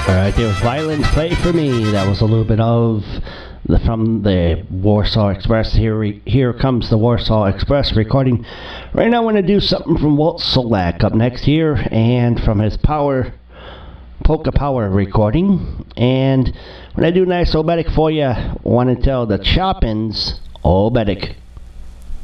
Alright, there was Violent Play for Me. That was a little bit of from the Warsaw Express. Here comes the Warsaw Express recording. Right now, I'm going to do something from Walt Solak up next here, and from his Polka Power recording. And when I do nice Obedic for you, I want to tell the Chopins Obedic.